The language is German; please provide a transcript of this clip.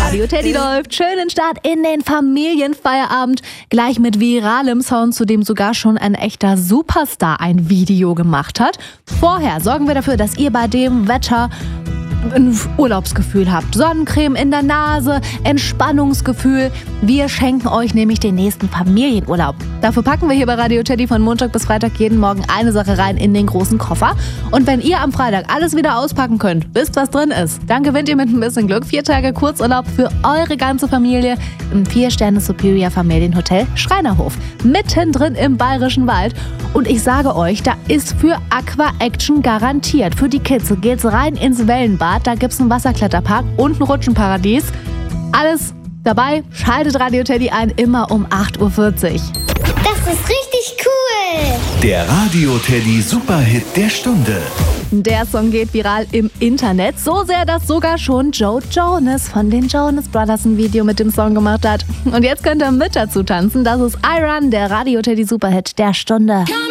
Radio Teddy läuft. Schönen Start in den Familienfeierabend. Gleich mit viralem Sound, zu dem sogar schon ein echter Superstar ein Video gemacht hat. Vorher sorgen wir dafür, dass ihr bei dem Wetter ein Urlaubsgefühl habt. Sonnencreme in der Nase, Entspannungsgefühl. Wir schenken euch nämlich den nächsten Familienurlaub. Dafür packen wir hier bei Radio Teddy von Montag bis Freitag jeden Morgen eine Sache rein in den großen Koffer. Und wenn ihr am Freitag alles wieder auspacken könnt, wisst, was drin ist, dann gewinnt ihr mit ein bisschen Glück 4 Tage Kurzurlaub für eure ganze Familie im 4-Sterne Superior Familienhotel Schreinerhof. Mittendrin im Bayerischen Wald. Und ich sage euch, da ist für Aqua Action garantiert. Für die Kids geht's rein ins Wellenbad. Da gibt's einen Wasserkletterpark und ein Rutschenparadies. Alles dabei. Schaltet Radio Teddy ein, immer um 8:40 Uhr. Das ist richtig cool. Der Radio Teddy Superhit der Stunde. Der Song geht viral im Internet. So sehr, dass sogar schon Joe Jonas von den Jonas Brothers ein Video mit dem Song gemacht hat. Und jetzt könnt ihr mit dazu tanzen. Das ist I Run, der Radio Teddy Superhit der Stunde.